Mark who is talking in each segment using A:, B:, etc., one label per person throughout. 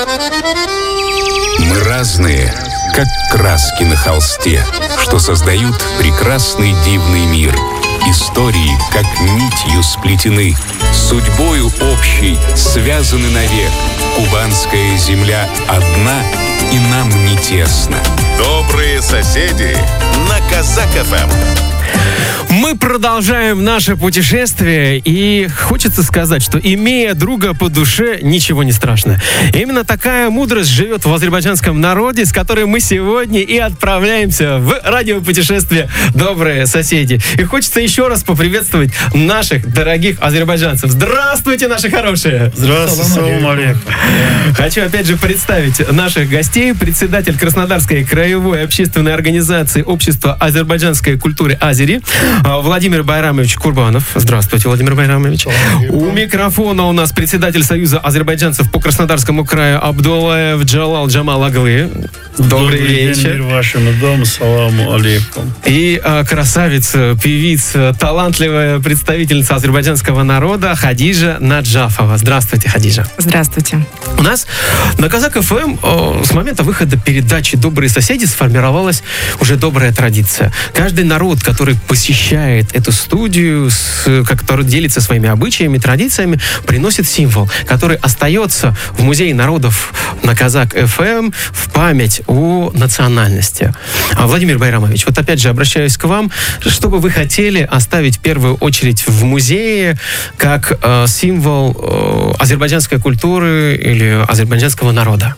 A: Мы разные, как краски на холсте, что создают прекрасный дивный мир. Истории, как нитью сплетены, судьбою общей связаны навек. Кубанская земля одна, и нам не тесно.
B: Добрые соседи на Казак-ФМ.
C: Мы продолжаем наше путешествие, и хочется сказать, что имея друга по душе, ничего не страшно. Именно такая мудрость живет в азербайджанском народе, с которой мы сегодня и отправляемся в радиопутешествие «Добрые соседи». И хочется еще раз поприветствовать наших дорогих азербайджанцев. Здравствуйте, наши хорошие!
D: Здравствуйте, салам алейкум.
C: Хочу опять же представить наших гостей. Председатель Краснодарской краевой общественной организации Общества азербайджанской культуры «Азери» Владимир Байрамович Курбанов. Здравствуйте, Владимир Байрамович. У микрофона у нас председатель Союза азербайджанцев по Краснодарскому краю Абдулаев Джалал Джамал Аглы. Добрый вечер.
D: День, мир вашему дому, саламу алейкум.
C: И красавица, певица, талантливая представительница азербайджанского народа Хадижа Наджафова. Здравствуйте, Хадижа.
E: Здравствуйте.
C: У нас на Казак-ФМ с момента выхода передачи «Добрые соседи» сформировалась уже добрая традиция. Каждый народ, который посещает эту студию, который делится своими обычаями, традициями, приносит символ, который остается в Музее народов на Казак-ФМ в память о национальности. Владимир Байрамович, вот опять же обращаюсь к вам. Что бы вы хотели оставить в первую очередь в музее как символ азербайджанской культуры или азербайджанского народа?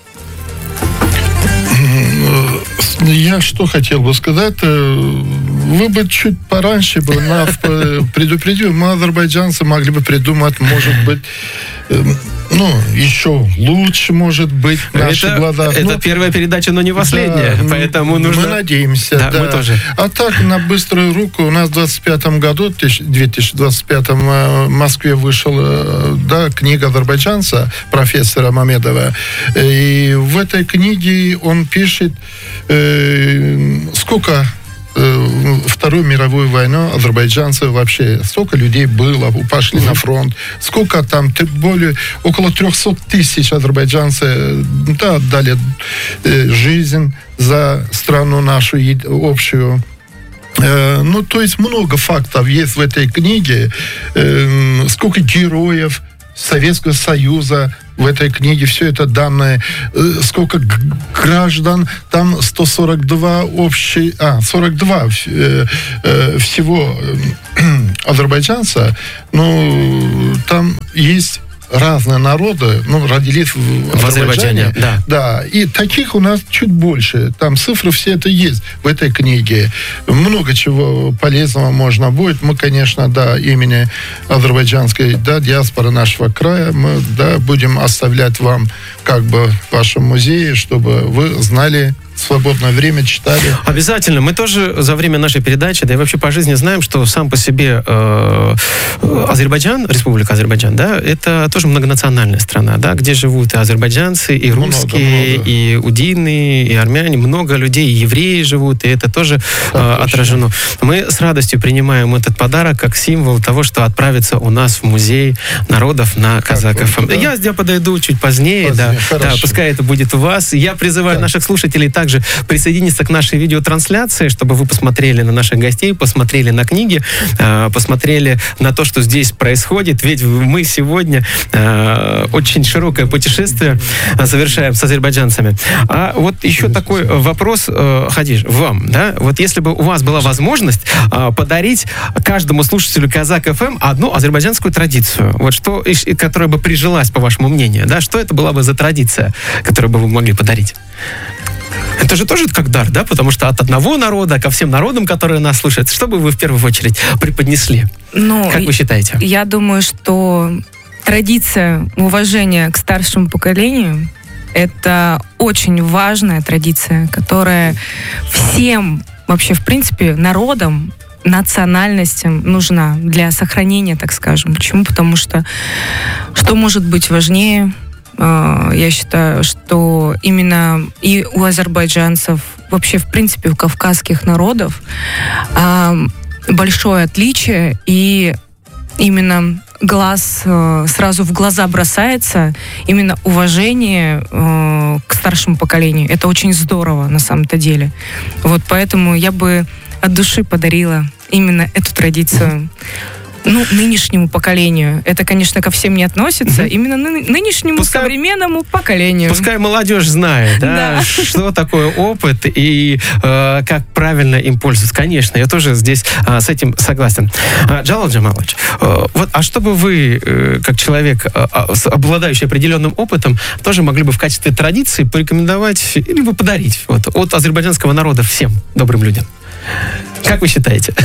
F: Я что хотел бы сказать, вы бы чуть пораньше бы нас предупредили, мы, азербайджанцы, могли бы придумать, может быть, еще лучше, может быть, в наших глазах.
C: Это первая передача, но не последняя, да, поэтому нужно...
F: Мы надеемся,
C: да. Мы тоже.
F: А так, на быструю руку, у нас в 2025 в Москве вышла книга азербайджанца, профессора Мамедова, и в этой книге он пишет, сколько... Вторую мировую войну азербайджанцы вообще, столько людей было, пошли на фронт, сколько там, около 300 тысяч азербайджанцев отдали жизнь за страну нашу общую. То есть много фактов есть в этой книге, сколько героев Советского Союза в этой книге, все это данные, сколько граждан, там 142 42 всего азербайджанца, там есть разные народы, родились в Азербайджане. Да. И таких у нас чуть больше. Там цифры все это есть в этой книге. Много чего полезного можно будет. Мы, конечно, имени азербайджанской диаспоры нашего края, мы будем оставлять вам в вашем музее, чтобы вы знали, свободное время читали.
C: Обязательно. Мы тоже за время нашей передачи, да и вообще по жизни знаем, что сам по себе Азербайджан, Республика Азербайджан, это тоже многонациональная страна, где живут и азербайджанцы, и русские, и удины, и армяне, много людей, и евреи живут, и это тоже отражено. Мы с радостью принимаем этот подарок как символ того, что отправится у нас в Музей народов на Казак-ФМ. Я подойду чуть позднее, пускай это будет у вас. Я призываю наших слушателей также присоединиться к нашей видеотрансляции, чтобы вы посмотрели на наших гостей, посмотрели на книги, посмотрели на то, что здесь происходит. Ведь мы сегодня очень широкое путешествие совершаем с азербайджанцами. А вот еще такой вопрос, Хадиж, вам. Вот если бы у вас была возможность подарить каждому слушателю Казак-ФМ одну азербайджанскую традицию, которая бы прижилась, по вашему мнению, что это была бы за традиция, которую бы вы могли подарить? Это же тоже как дар, потому что от одного народа ко всем народам, которые нас слушают, что бы вы в первую очередь преподнесли? Как вы считаете?
E: Я думаю, что традиция уважения к старшему поколению – это очень важная традиция, которая всем, вообще, в принципе, народам, национальностям нужна для сохранения, так скажем. Почему? Потому что может быть важнее? Я считаю, что именно и у азербайджанцев, вообще, в принципе, у кавказских народов большое отличие, и именно сразу в глаза бросается именно уважение к старшему поколению. Это очень здорово на самом-то деле. Вот поэтому я бы от души подарила именно эту традицию нынешнему поколению. Это, конечно, ко всем не относится. Именно нынешнему современному поколению.
C: Пускай молодежь знает, что такое опыт и как правильно им пользоваться. Конечно, я тоже здесь с этим согласен. Джалал Джамалович, а что бы вы, как человек, обладающий определенным опытом, тоже могли бы в качестве традиции порекомендовать или бы подарить от азербайджанского народа всем добрым людям? Как вы считаете?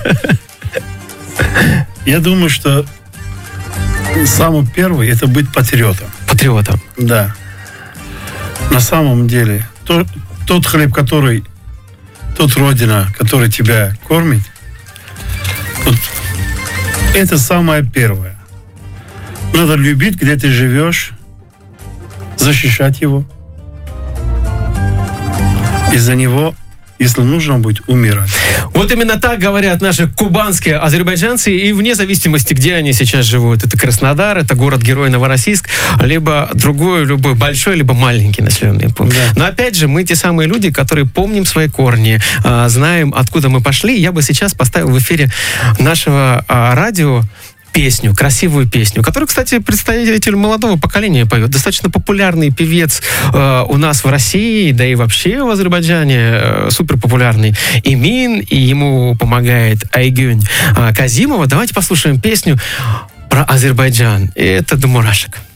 D: Я думаю, что самый первый — это быть патриотом.
C: Патриотом?
D: Да. На самом деле, тот хлеб, тот родина, который тебя кормит, это самое первое. Надо любить, где ты живешь, защищать его. Из-за него, если нужно будет, умирать.
C: Вот именно так говорят наши кубанские азербайджанцы, и вне зависимости, где они сейчас живут. Это Краснодар, это город-герой Новороссийск, либо другой, любой большой, либо маленький населенный пункт. Да. Но опять же, мы те самые люди, которые помним свои корни, знаем, откуда мы пошли. Я бы сейчас поставил в эфире нашего радио песню, красивую песню, которую, кстати, представитель молодого поколения поет. Достаточно популярный певец у нас в России, да и вообще в Азербайджане супер популярный Эмин, и ему помогает Айгюнь Казимова. Давайте послушаем песню про Азербайджан. И это «До мурашек».